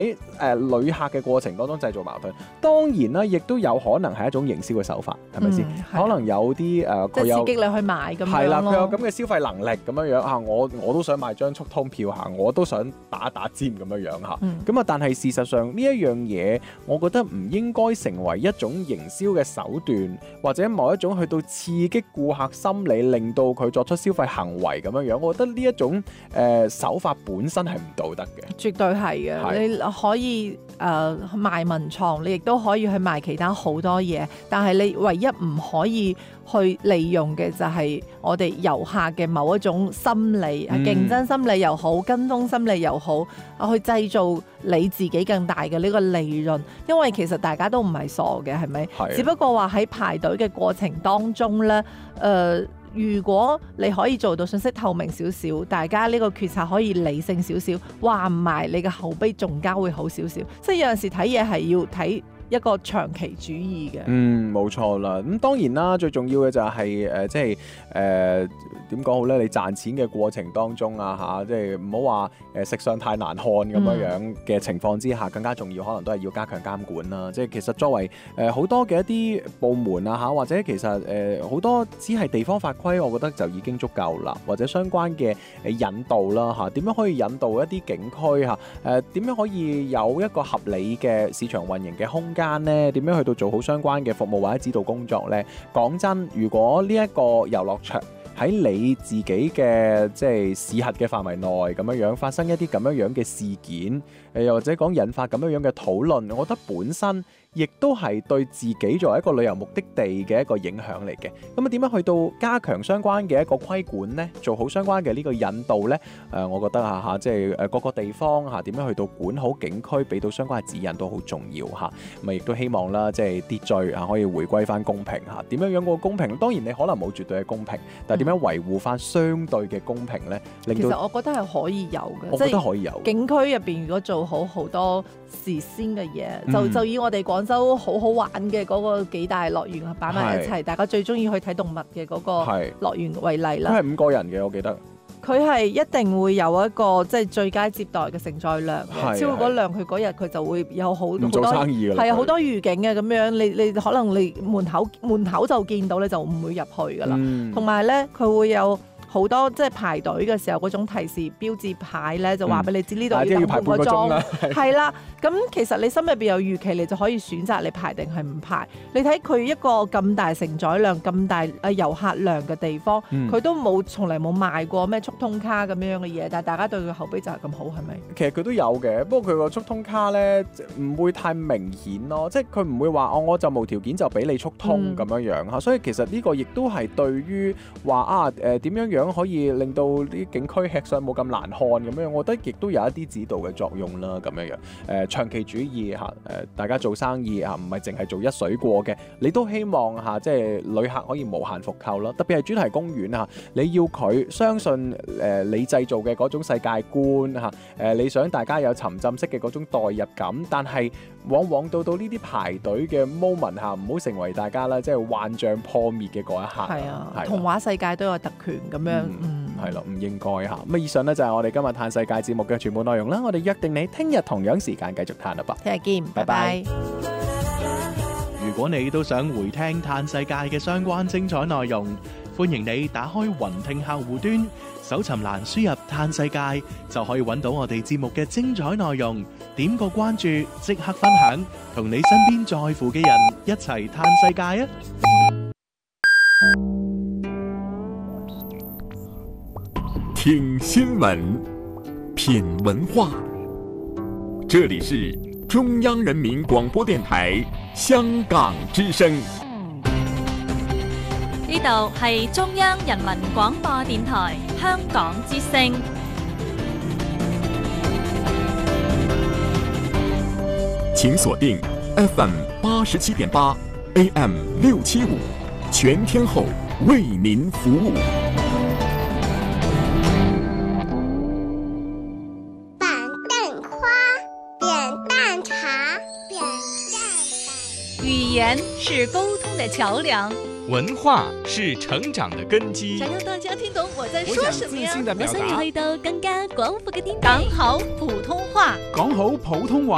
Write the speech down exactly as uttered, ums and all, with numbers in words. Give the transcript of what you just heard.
誒、呃、旅客嘅過程當中製造矛盾，當然啦，亦都有可能係一種營銷嘅手法，係咪先？可能有啲誒佢有刺激你去買咁樣咯。 係啦，佢有咁嘅消費能力咁樣樣啊，我我都想買張速通票嚇，我都想打打尖咁樣樣嚇。咁啊、嗯，但係事實上呢一樣嘢，我覺得唔應該成為一種營銷嘅手段，或者某一種去到刺激顧客心理，令到佢作出消費行為咁樣樣。我覺得呢一種誒、呃、手法本身係唔道德嘅。 絕對係嘅，你可以誒、呃、賣文創，你亦都可以去賣其他好多嘢，但係你唯一唔可以去利用嘅就係我哋遊客嘅某一種心理，嗯、競爭心理又好，跟風心理又好，去製造你自己更大嘅呢個利潤。因為其實大家都唔係傻嘅，係咪？係。只不過話喺排隊嘅過程當中呢。誒、呃。如果你可以做到信息透明少少，大家呢個決策可以理性少少，話唔埋你嘅口碑仲加會好少少。即係有陣時睇嘢係要睇一個長期主義嘅。嗯， 冇錯啦。咁當然啦，最重要嘅就係、是、誒、呃，即係誒點講好咧？你賺錢嘅過程當中啊，嚇，即係唔好話誒食相太難看咁樣樣嘅情況之下，嗯、更加重要可能都係要加強監管啦。即係其實作為誒好、呃、多嘅一啲部門啊嚇，或者其實誒好、呃、多只係地方法規，我覺得就已經足夠啦。或者相關嘅誒引導啦嚇，點樣可以引導一啲景區嚇？誒、呃、點樣可以有一個合理嘅市場運營嘅空間？間咧點樣去到做好相關嘅服務或者指導工作呢？講真，如果呢一個遊樂場喺你自己嘅即係市核嘅範圍內咁樣樣發生一啲咁樣樣嘅事件，誒又或者講引發咁樣樣嘅討論，我覺得本身亦都係對自己作為一個旅遊目的地嘅一個影響嚟嘅。咁啊點樣去到加強相關嘅一個規管呢？做好相關嘅呢個引導呢？誒、呃，我覺得嚇嚇，即係誒各個地方嚇點樣去到管好景區，俾到相關嘅指引都好重要嚇。咁啊亦都希望啦，即係秩序啊可以回歸翻公平嚇。點樣樣個公平？當然你可能冇絕對嘅公平，但係點樣維護翻相對嘅公平呢？令到其實我覺得係可以有嘅， 我覺得可以有。 景區入邊如果做好好多事先嘅嘢，嗯、就就以我哋廣州好好玩嘅嗰個幾大樂園擺埋一齊，是大家最中意去睇動物嘅嗰個樂園為例啦。 佢係五個人嘅，我記得。 佢係一定會有一個即係最佳接待嘅承載量嘅，超過嗰量佢嗰日佢就會有好好多係啊好多預警嘅咁樣，你你可能你門口門口就見到你就唔會入去噶啦，同埋咧佢會有好多即係排隊嘅時候嗰種提示標誌牌咧，就話俾你知呢度要等半個鐘，係啦。咁其實你心入邊有預期，你就可以選擇你排定係唔排。你睇佢一個咁大承載量、咁大誒遊客量嘅地方，佢、嗯、都冇從嚟冇賣過咩速通卡咁樣嘅嘢，但係大家對佢口碑就係咁好，係咪？ 其實佢都有嘅，不過佢個速通卡咧唔會太明顯咯，即係佢唔會話哦，我就無條件就俾你速通咁樣樣嚇。嗯、所以其實呢個亦都係對於話啊誒點樣樣可以令到啲景區吃相冇咁難看咁樣，我覺得亦都有一啲指導嘅作用啦，咁樣樣誒。呃長期主義嚇，誒大家做生意嚇，唔係淨係做一水過嘅，你都希望嚇，即係旅客可以無限復購啦。特別係主題公園嚇，你要佢相信誒你製造嘅嗰種世界觀嚇，誒你想大家有沉浸式嘅嗰種代入感，但係往往到到呢啲排隊嘅 moment 嚇，唔好成為大家啦，即係幻象破滅嘅嗰一刻。 係啊，係童話世界都有特權咁樣，嗯， 係咯，唔應該嚇。咁以上呢就係我哋今日嘆世界節目嘅全部內容啦。我哋約定你聽日同樣時間繼續嘆啦噃， 聽日見，拜拜。 如果你都想回聽嘆世界嘅相關精彩內容，歡迎你打開雲聽客戶端，搜尋欄輸入嘆世界，就可以揾到我哋節目嘅精彩內容。點個關注，即刻分享，同你身邊在乎嘅人一齊嘆世界啊！ 聽新聞，品文化，這裏是中央人民廣播電台香港之聲。 呢度係中央人民廣播電台香港之聲。 請鎖定 F M 八十七點八 A M 六七五，全天候為您服務。 板凳花，扁擔茶，扁擔板。 語言是溝通的橋樑， 文化是成長的根基。 想讓大家聽懂我在說什麼呀？ 我想去到更加廣闊嘅天地。講好普通話， 講好普通話。